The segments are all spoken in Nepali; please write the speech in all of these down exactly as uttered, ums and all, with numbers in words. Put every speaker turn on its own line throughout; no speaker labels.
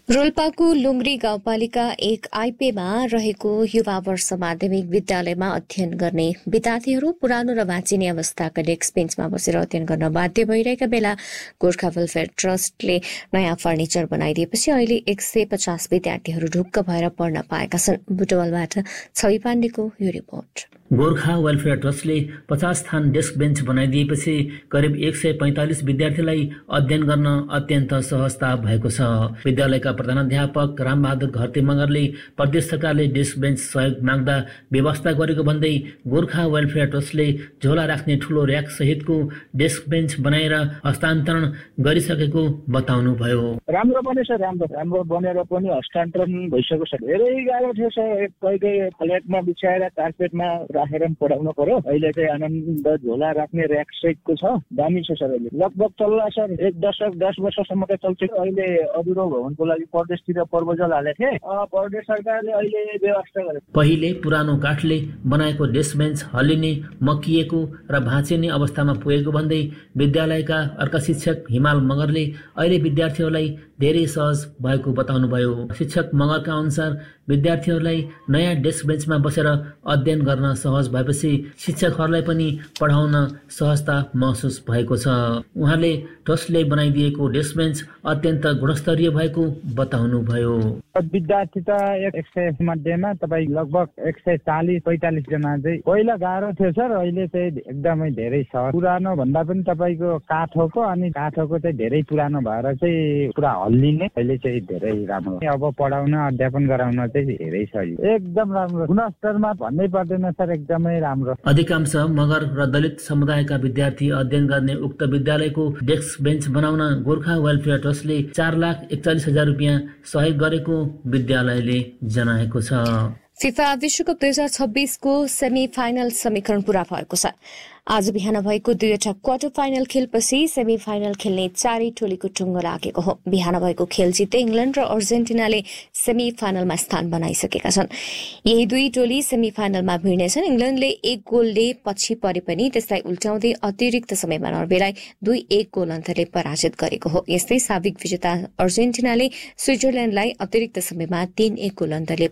रोल्पाको लुङ्ग्री गाउँपालिका एक आइपेमा रहेको युवा वर्ष माध्यमिक विद्यालयमा अध्ययन गर्ने विद्यार्थीहरू पुरानो र भाँचिने अवस्थाका डेस्क बेन्चमा बसेर अध्ययन गर्न बाध्य भइरहेका बेला गोर्खा वेलफेयर ट्रस्टले नयाँ फर्निचर बनाइदिएपछि अहिले एक सय पचास विद्यार्थीहरू ढुक्क भएर पढ्न पाएका छन्। बुटवलबाट छवि पाण्डेको यो रिपोर्ट।
गोर्खा वेलफेयर ट्रस्टले पचास थान डेस्क बेन्च बनाइदिएपछि करिब एक सय पैंतालिस विद्यार्थीलाई अध्ययन गर्न अत्यन्त सहजता भएको छ। विद्यालयका प्रधानाध्यापक रामबहादुर घरते मगरले प्रदेश सरकारले डेस्क बेन्च सहयोग माग्दा व्यवस्था गरेको भन्दै गोर्खा वेलफेयर ट्रस्टले झोला राख्ने ठूलो र्याक सहितको डेस्क बेन्च बनाएर हस्तान्तरण गरिसकेको बताउनुभयो।
राम्रो पनि छ, राम्रो राम्रो बनेर पनि हस्तान्तरण भइसकेको छ। धेरै गाह्रो थियो सर, कहीँ कहीँ फ्ल्याटमा बिछाएर कार्पेटमा राखेर पढाउनु पर्यो। अहिले चाहिँ आनन्द झोला राख्ने र्याक सहितको छ, दामी छ सर। अहिले लगभग चल्ला सर, एक दशक दस वर्षसम्म त चल्छ। अहिले अधुरो भवनको लागि परदेशतिर प्रपोजल हालेको थिए, प्रदेश सरकारले अहिले व्यवस्था गरे।
पहिले पुरानो काठले बनाएको डेस्क बेन्च हल्लिने, मकिएको र भाँचिने अवस्थामा पुगेको भन्दै विद्यालयका अर्का शिक्षक हिमाल मगरले अहिले विद्यार्थीहरूलाई धेरै सहज भएको बताउनुभयो। शिक्षक मगरका अनुसार विद्यार्थीहरूलाई नयाँ डेस्क बेन्चमा बसेर अध्ययन गर्न सहज भएपछि शिक्षकहरूलाई पनि पढाउन सहजता महसुस भएको छ। उहाँले ट्रस्टले बनाइदिएको डेस्क बेन्च अत्यन्त गुणस्तरीय भएको बताउनुभयो।
विद्यार्थी त एक सय मध्येमा तपाईँ लगभग एक सय चालिस पैंतालिस जना चाहिँ पहिला गाह्रो थियो सर, अहिले चाहिँ एकदमै धेरै सहज। पुरानो भन्दा पनि तपाईँको काठोको अनि काठोको चाहिँ धेरै पुरानो भएर चाहिँ पुरा हल्लिने, अहिले चाहिँ धेरै राम्रो। अब पढाउन अध्यापन गराउन चाहिँ धेरै सजिलो, एकदम राम्रो। गुणस्तरमा भन्नै पर्दैन सर, एकदमै राम्रो।
अधिकांश मगर र दलित समुदायका विद्यार्थी अध्ययन गर्ने उक्त विद्यालयको डेस्क बेन्च बनाउन गोर्खा वेलफेयर ट्रस्टले चार लाख एकचालिस हजार रुपियाँ सहयोग गरेको विद्यालयले जनाएको छ।
फिफा विश्वकप दुई हजार छब्बीसको सेमी फाइनल समीकरण पूरा भएको छ। आज बिहान भएको दुईवटा क्वार्टर फाइनल खेलपछि सेमी फाइनल खेल्ने चारै टोलीको टुङ्गो लागेको हो। बिहान भएको खेल जित्दै इंग्ल्याण्ड र अर्जेन्टिनाले सेमी फाइनलमा स्थान बनाइसकेका छन्। यही दुई टोली सेमी फाइनलमा भिड्नेछन्। इंग्ल्याण्डले एक गोलले पछि परे पनि त्यसलाई उल्ट्याउँदै अतिरिक्त समयमा नर्वेलाई दुई एक गोल अन्तरले पराजित गरेको हो। यस्तै साबिक विजेता अर्जेन्टिनाले स्विजरल्याण्डलाई अतिरिक्त समयमा तीन एक गोल अन्तरले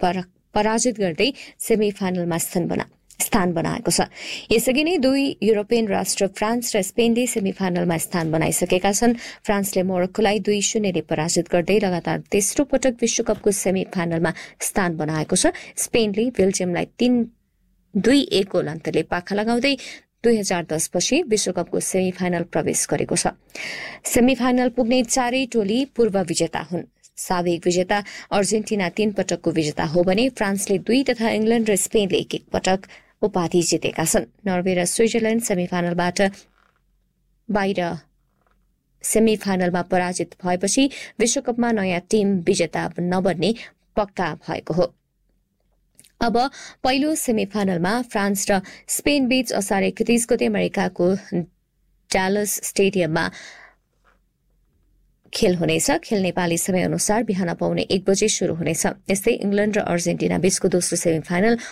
पराजित गर्दै सेमी फाइनलमा स्थान बना स्थान बनाएको छ। यसअघि नै दुई युरोपियन राष्ट्र फ्रान्स र स्पेनले सेमी फाइनलमा स्थान बनाइसकेका छन्। फ्रान्सले मोरक्कोलाई दुई शून्यले पराजित गर्दै लगातार तेस्रो पटक विश्वकपको सेमी फाइनलमा स्थान बनाएको छ। स्पेनले बेल्जियमलाई तीन दुई एक गोल अन्तरले पाखा लगाउँदै दुई हजार दस पछि विश्वकपको सेमी फाइनल प्रवेश गरेको छ। सेमी फाइनल पुग्ने चारै टोली पूर्व विजेता हुन्। साबिक विजेता अर्जेन्टिना तीन पटकको विजेता हो भने फ्रान्सले दुई तथा इंग्ल्याण्ड र स्पेनले एक एक पटक उपाधि जितेका छन्। नर्वे र स्विजरल्याण्ड सेमी फाइनलबाट बाहिर सेमी फाइनलमा पराजित भएपछि विश्वकपमा नयाँ टीम विजेता नबन्ने पक्का भएको हो। अब पहिलो सेमी फाइनलमा फ्रान्स र स्पेन बीच असार एकतीस गते अमेरिकाको डालस स्टेडियममा खेल हुनेछ। खेल नेपाली समय अनुसार बिहान पाउने एक बजे शुरू हुनेछ। यस्तै इंग्ल्याण्ड र अर्जेन्टिना बीचको दोस्रो सेमी फाइनल